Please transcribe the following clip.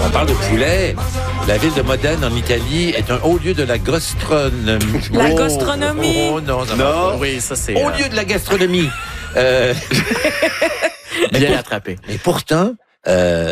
On parle de poulet. La ville de Modène, en Italie, est un haut lieu de la gastronomie. La gastronomie? Oh non, ça va Non. pas. Oui, ça c'est Haut lieu de la gastronomie. bien attrapé. Mais pourtant,